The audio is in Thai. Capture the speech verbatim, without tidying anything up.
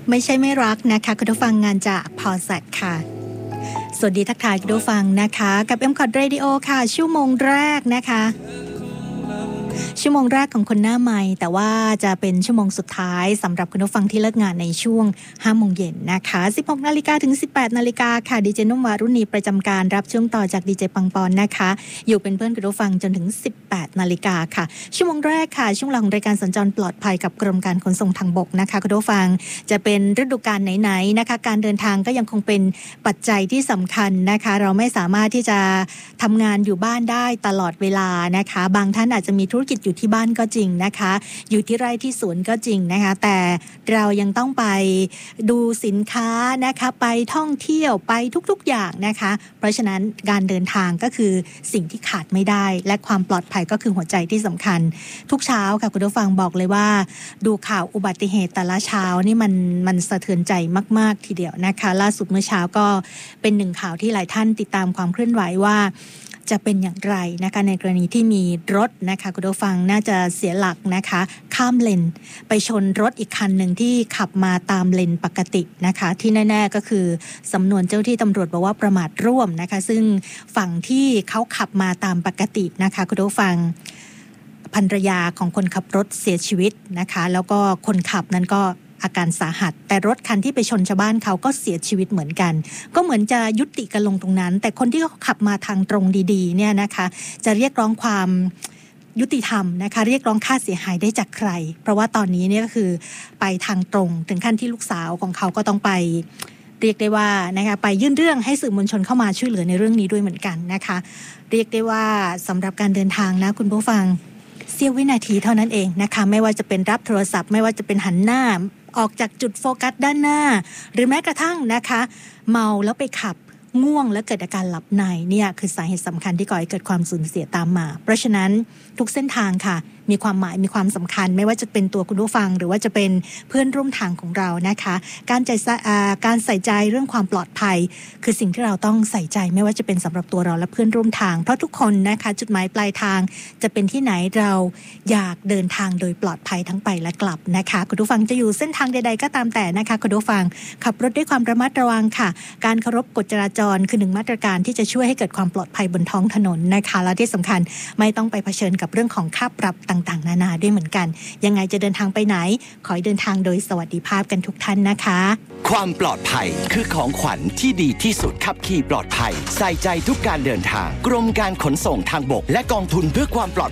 ไม่ใช่ไม่รักนะคะคุณผู้ฟังงานจากพอสัตค่ะสวัสดีทักทายคุณผู้ฟังนะคะกับ เอ็ม คอท Radio ค่ะชั่วโมงแรกนะคะชั่วโมงแรกของคนหน้าใหม่แต่ว่าจะเป็นชั่วโมงสุดท้ายสำหรับคุณผู้ฟังที่เลิกงานในช่วงห้าโมงเย็นนะคะ สิบหกนาฬิกา ถึง สิบแปดนาฬิกาค่ะดีเจนุ่มวารุณีประจำการรับช่วงต่อจากดีเจปังปอนนะคะอยู่เป็นเพื่อนคุณผู้ฟังจนถึง สิบแปดนาฬิกาค่ะชั่วโมงแรกค่ะช่วงหลังรายการสัญจรปลอดภัยกับกรมการขนส่งทางบกนะคะคุณผู้ฟังจะเป็นฤดูกาลไหนๆนะคะการเดินทางก็ยังคงเป็นปัจจัยที่สำคัญนะคะเราไม่สามารถที่จะทำงานอยู่บ้านได้ตลอดเวลานะคะบางท่านอาจจะมีธุรกิจอยู่ที่บ้านก็จริงนะคะอยู่ที่ไร่ที่สวนก็จริงนะคะแต่เรายังต้องไปดูสินค้านะคะไปท่องเที่ยวไปทุกๆอย่างนะคะเพราะฉะนั้นการเดินทางก็คือสิ่งที่ขาดไม่ได้และความปลอดภัยก็คือหัวใจที่สำคัญทุกเช้าค่ะคุณผู้ฟังบอกเลยว่าดูข่าวอุบัติเหตุแต่ละเช้านี่มันมันสะเทือนใจมากๆทีเดียวนะคะล่าสุดเมื่อเช้าก็เป็นหนึ่งข่าวที่หลายท่านติดตามความเคลื่อนไหวว่าจะเป็นอย่างไรนะคะในกรณีที่มีรถนะคะคุณผู้ฟังน่าจะเสียหลักนะคะข้ามเลนไปชนรถอีกคันหนึ่งที่ขับมาตามเลนปกตินะคะที่แน่ๆก็คือสำนวนเจ้าที่ตำรวจบอกว่าประมาทร่วมนะคะซึ่งฝั่งที่เขาขับมาตามปกตินะคะคุณผู้ฟังภรรยาของคนขับรถเสียชีวิตนะคะแล้วก็คนขับนั้นก็อาการสาหัสแต่รถคันที่ไปชนชาวบ้านเขาก็เสียชีวิตเหมือนกันก็เหมือนจะยุติกันลงตรงนั้นแต่คนที่เขาขับมาทางตรงดีๆเนี่ยนะคะจะเรียกร้องความยุติธรรมนะคะเรียกร้องค่าเสียหายได้จากใครเพราะว่าตอนนี้เนี่ยก็คือไปทางตรงถึงขั้นที่ลูกสาวของเขาก็ต้องไปเรียกได้ว่านะคะไปยื่นเรื่องให้สื่อมวลชนเข้ามาช่วยเหลือในเรื่องนี้ด้วยเหมือนกันนะคะเรียกได้ว่าสำหรับการเดินทางนะคุณผู้ฟังเสี้ยววินาทีเท่านั้นเองนะคะไม่ว่าจะเป็นรับโทรศัพท์ไม่ว่าจะเป็นหันหน้าออกจากจุดโฟกัสด้านหน้าหรือแม้กระทั่งนะคะเมาแล้วไปขับง่วงแล้วเกิดอาการหลับในเนี่ยคือสาเหตุสำคัญที่ก่อให้เกิดความสูญเสียตามมาเพราะฉะนั้นทุกเส้นทางค่ะมีความหมายมีความสำคัญไม่ว่าจะเป็นตัวคุณผู้ฟังหรือว่าจะเป็นเพื่อนร่วมทางของเรานะคะการใจการใส่ใจเรื่องความปลอดภัยคือสิ่งที่เราต้องใส่ใจไม่ว่าจะเป็นสำหรับตัวเราและเพื่อนร่วมทางเพราะทุกคนนะคะจุดหมายปลายทางจะเป็นที่ไหนเราอยากเดินทางโดยปลอดภัยทั้งไปและกลับนะคะคุณผู้ฟังจะอยู่เส้นทางใดๆก็ตามแต่นะคะคุณผู้ฟังขับรถด้วยความระมัดระวังค่ะการเคารพกฎจราจรคือหนึ่งมาตรการที่จะช่วยให้เกิดความปลอดภัยบนท้องถนนนะคะและที่สำคัญไม่ต้องไปเผชิญกับเรื่องของค่าปรับต่างๆนานาด้วยเหมือนกันยังไงจะเดินทางไปไหนขอให้เดินทางโดยสวัสดิภาพกันทุกท่านนะคะความปลอดภัยคือของขวัญที่ดีที่สุดขับขี่ปลอดภัยใส่ใจทุกการเดินทางกรมการขนส่งทางบกและกองทุนเพื่อความปลอด